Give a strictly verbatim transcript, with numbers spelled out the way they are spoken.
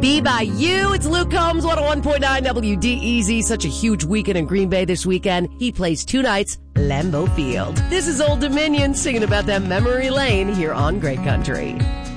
Be By You. It's Luke Combs, one oh one point nine W D E Z. Such a huge weekend in Green Bay this weekend. He plays two nights, Lambeau Field. This is Old Dominion singing about that memory lane here on Great Country.